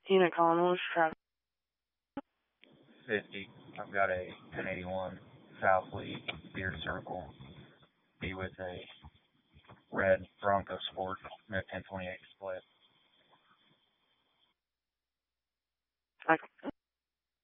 Tina calling, what's your traffic? 50. I've got a 1081 South Lee Beer Circle. Be with a red Bronco Sport in a 1028 split.